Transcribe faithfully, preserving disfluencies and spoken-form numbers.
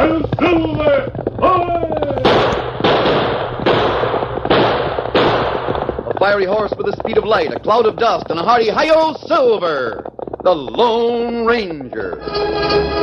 I'll Silver! Hoy! A fiery horse with the speed of light, a cloud of dust, and a hearty hi-yo Silver, the Lone Ranger.